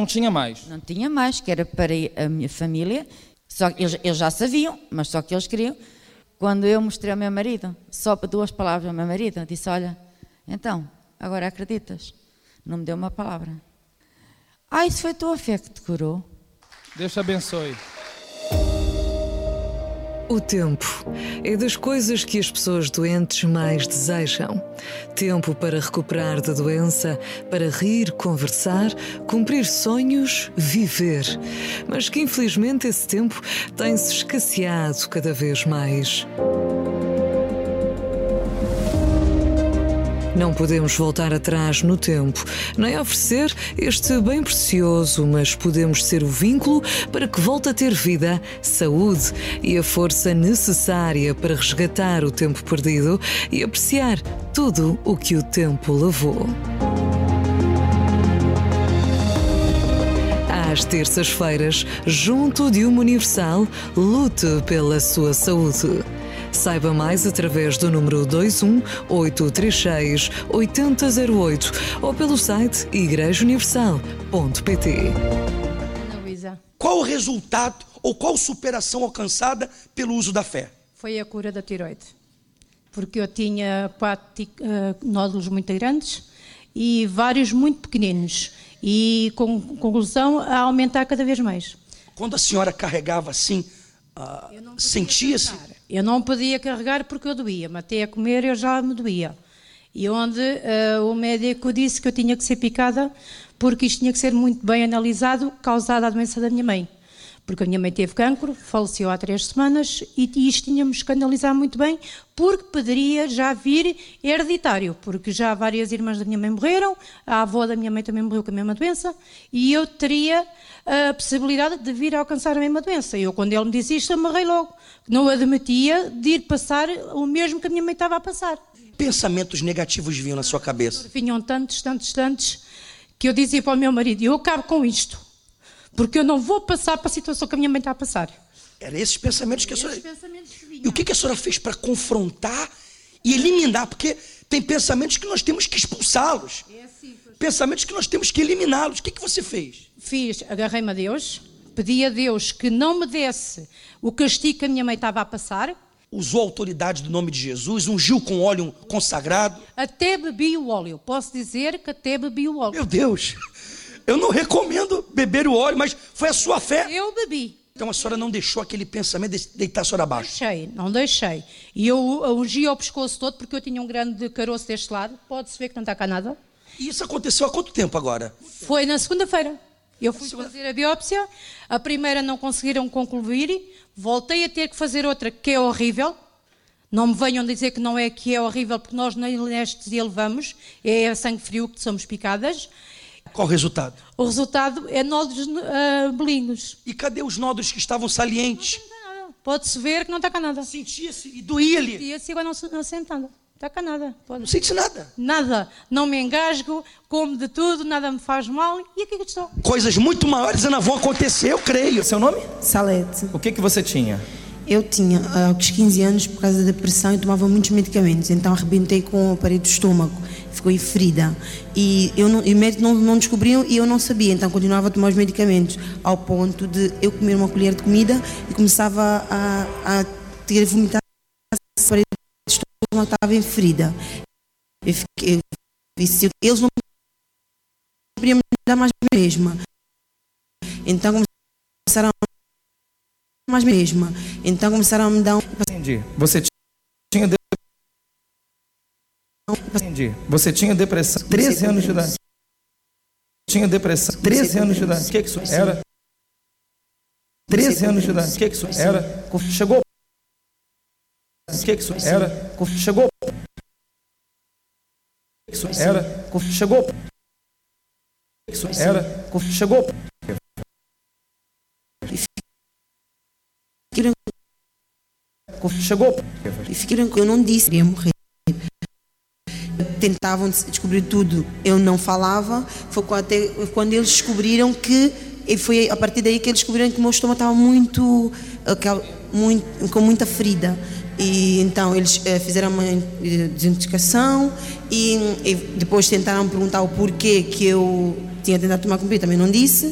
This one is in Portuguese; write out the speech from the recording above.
não tinha mais. Não tinha mais, que era para a minha família. Só que eles já sabiam, mas só que eles queriam. Quando eu mostrei ao meu marido, só por 2 palavras ao meu marido, disse, olha, então, agora acreditas? Não me deu uma palavra. Isso foi a tua fé que te curou. Deus te abençoe. O tempo é das coisas que as pessoas doentes mais desejam. Tempo para recuperar da doença, para rir, conversar, cumprir sonhos, viver. Mas que infelizmente esse tempo tem-se escasseado cada vez mais. Não podemos voltar atrás no tempo, nem oferecer este bem precioso, mas podemos ser o vínculo para que volte a ter vida, saúde e a força necessária para resgatar o tempo perdido e apreciar tudo o que o tempo levou. Às terças-feiras, junto de uma Universal, lute pela sua saúde. Saiba mais através do número 21-836-8008 ou pelo site igrejauniversal.pt. Ana Luísa. Qual o resultado ou qual superação alcançada pelo uso da fé? Foi a cura da tireoide. Porque eu tinha 4 nódulos muito grandes e vários muito pequeninos. E com conclusão a aumentar cada vez mais. Quando a senhora carregava assim, sentia-se? Eu não podia carregar porque eu doía, mas até a comer eu já me doía. E onde o médico disse que eu tinha que ser picada porque isto tinha que ser muito bem analisado, causada a doença da minha mãe. Porque a minha mãe teve cancro, faleceu há 3 semanas e isto tínhamos que analisar muito bem porque poderia já vir hereditário, porque já várias irmãs da minha mãe morreram, a avó da minha mãe também morreu com a mesma doença e eu teria a possibilidade de vir a alcançar a mesma doença. Eu, quando ele me disse isto, amarrei logo. Não admitia de ir passar o mesmo que a minha mãe estava a passar. Pensamentos negativos vinham na sua cabeça? Vinham tantos, que eu dizia para o meu marido, eu acabo com isto, porque eu não vou passar para a situação que a minha mãe está a passar. Eram esses pensamentos que a senhora... E o que a senhora fez para confrontar e eliminar? Porque tem pensamentos que nós temos que expulsá-los. Pensamentos que nós temos que eliminá-los. O que você fez? Agarrei-me a Deus, pedi a Deus que não me desse o castigo que a minha mãe estava a passar. Usou a autoridade do nome de Jesus, ungiu com óleo consagrado. Até bebi o óleo, posso dizer que até bebi o óleo. Meu Deus, eu não recomendo beber o óleo, mas foi a sua fé. Eu bebi. Então a senhora não deixou aquele pensamento de deitar a senhora abaixo? Não deixei. E eu ungi o pescoço todo porque eu tinha um grande caroço deste lado, pode-se ver que não está cá nada. E isso aconteceu há quanto tempo agora? Foi na segunda-feira. Eu fui fazer a biópsia, a primeira não conseguiram concluir, voltei a ter que fazer outra que é horrível. Não me venham dizer que não é que é horrível, porque nós na anestesia levamos, é a sangue frio que somos picadas. Qual o resultado? O resultado é nódulos malignos. E cadê os nódulos que estavam salientes? Não tem nada. Pode-se ver que não está cá nada. Sentia-se e doía ali? Sentia-se, agora não sente nada. Está cá nada. Não sente nada? Nada. Não me engasgo, como de tudo, nada me faz mal. E aqui que estou. Coisas muito maiores ainda vão acontecer, eu creio. Seu nome? Salete. O que você tinha? Eu tinha aos 15 anos, por causa da depressão, e tomava muitos medicamentos. Então arrebentei com o aparelho do estômago. Ficou ferida. E o médico não descobriu e eu não sabia. Então continuava a tomar os medicamentos. Ao ponto de eu comer uma colher de comida e começava a ter a vomitar. O aparelho do estômago estava ferida. Eles não queriam me dar mais mesma. Então começaram a me dar Entendi. Você tinha Você tinha depressão 13 anos de idade. Tinha depressão 13 anos de idade. O que isso era? 13 anos de idade. O que isso era? Chegou. O que isso era? Chegou. Isso era? Chegou. Isso era? Chegou. Chegou. E ficaram que eu não disse que ia morrer. Tentavam descobrir tudo, eu não falava. Foi quando eles descobriram que, e foi a partir daí que eles descobriram que o meu estômago estava com muita ferida. E então eles fizeram uma desintoxicação e depois tentaram perguntar o porquê que eu tinha tentado tomar comprimido, também não disse.